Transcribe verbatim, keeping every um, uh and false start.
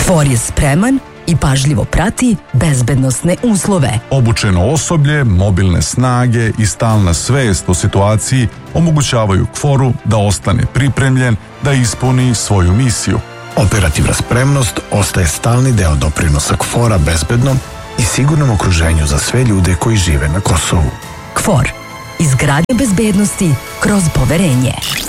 KFOR je spreman i pažljivo prati bezbednosne uslove. Obučeno osoblje, mobilne snage i stalna svest o situaciji omogućavaju KFOR-u da ostane pripremljen da ispuni svoju misiju. Operativna spremnost ostaje stalni deo doprinosa KFOR-a bezbednom i sigurnom okruženju za sve ljude koji žive na Kosovu. KFOR. Izgradnja bezbednosti kroz poverenje.